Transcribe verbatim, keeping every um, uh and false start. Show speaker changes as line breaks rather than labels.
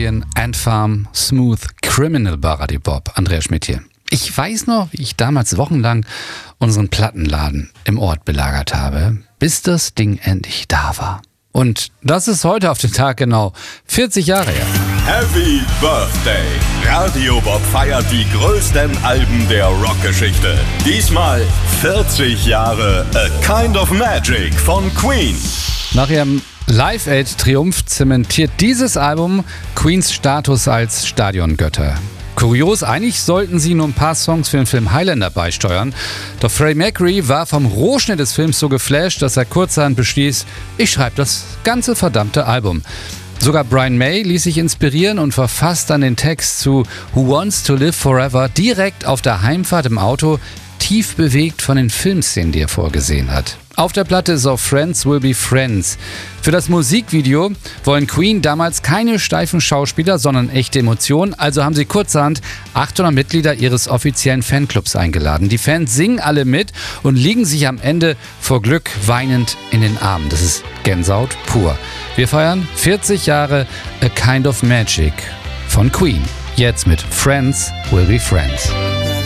Rebellion, Ant Farm, Smooth Criminal bei Radio Bob. Andreas Schmidt hier. Ich weiß noch, wie ich damals wochenlang unseren Plattenladen im Ort belagert habe, bis das Ding endlich da war. Und das ist heute auf den Tag genau vierzig Jahre her.
Happy Birthday! Radio Bob feiert die größten Alben der Rockgeschichte. Diesmal vierzig Jahre A Kind of Magic von Queen.
Nach ihrem Live Aid-Triumph zementiert dieses Album Queens Status als Stadiongötter. Kurios, eigentlich sollten sie nur ein paar Songs für den Film Highlander beisteuern. Doch Freddie Mercury war vom Rohschnitt des Films so geflasht, dass er kurzerhand beschließt, ich schreibe das ganze verdammte Album. Sogar Brian May ließ sich inspirieren und verfasst dann den Text zu Who Wants to Live Forever direkt auf der Heimfahrt im Auto, tief bewegt von den Filmszenen, die er vorgesehen hat. Auf der Platte ist auch Friends Will Be Friends. Für das Musikvideo wollen Queen damals keine steifen Schauspieler, sondern echte Emotionen. Also haben sie kurzerhand achthundert Mitglieder ihres offiziellen Fanclubs eingeladen. Die Fans singen alle mit und liegen sich am Ende vor Glück weinend in den Armen. Das ist Gänsehaut pur. Wir feiern vierzig Jahre A Kind of Magic von Queen. Jetzt mit Friends Will Be Friends.